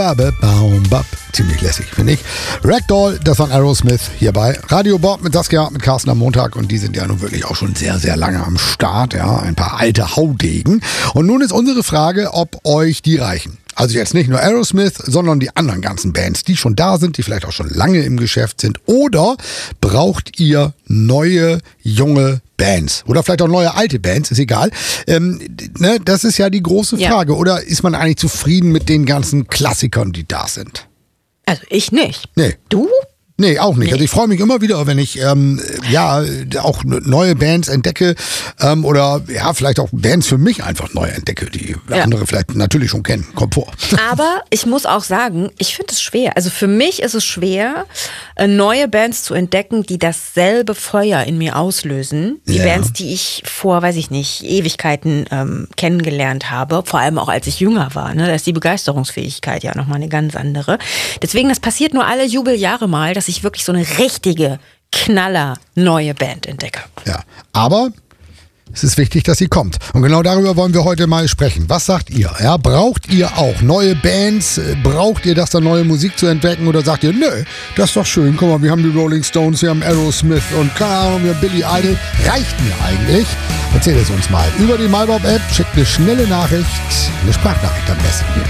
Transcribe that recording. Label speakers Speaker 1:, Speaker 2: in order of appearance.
Speaker 1: Ziemlich lässig, finde ich. Ragdoll, das war Aerosmith hier bei Radio Bob mit Saskia, mit Carsten am Montag. Und die sind ja nun wirklich auch schon sehr, sehr lange am Start. Ja, ein paar alte Haudegen. Und nun ist unsere Frage, ob euch die reichen. Also jetzt nicht nur Aerosmith, sondern die anderen ganzen Bands, die schon da sind, die vielleicht auch schon lange im Geschäft sind. Oder braucht ihr neue, junge Bands? Oder vielleicht auch neue, alte Bands, ist egal. Das ist ja die große Frage. Ja. Oder ist man eigentlich zufrieden mit den ganzen Klassikern, die da sind?
Speaker 2: Also ich nicht.
Speaker 1: Nee.
Speaker 2: Du?
Speaker 1: Nee, auch nicht. Nee. Also ich freue mich immer wieder, wenn ich auch neue Bands entdecke oder vielleicht auch Bands für mich einfach neu entdecke, die andere vielleicht natürlich schon kennen. Kommt vor.
Speaker 2: Aber ich muss auch sagen, ich finde es schwer. Also für mich ist es schwer, neue Bands zu entdecken, die dasselbe Feuer in mir auslösen. Die Bands, die ich vor, weiß ich nicht, Ewigkeiten kennengelernt habe. Vor allem auch als ich jünger war. Ne? Da ist die Begeisterungsfähigkeit ja nochmal eine ganz andere. Deswegen, das passiert nur alle Jubeljahre mal, dass ich wirklich so eine richtige Knaller neue Band entdecke.
Speaker 1: Ja, aber es ist wichtig, dass sie kommt. Und genau darüber wollen wir heute mal sprechen. Was sagt ihr? Ja, braucht ihr auch neue Bands? Braucht ihr das, da neue Musik zu entdecken? Oder sagt ihr, nö, das ist doch schön. Guck mal, wir haben die Rolling Stones, wir haben Aerosmith und keine Ahnung, wir haben Billy Idol. Reicht mir eigentlich? Erzählt es uns mal. Über die MyBob-App schickt eine schnelle Nachricht, eine Sprachnachricht am besten.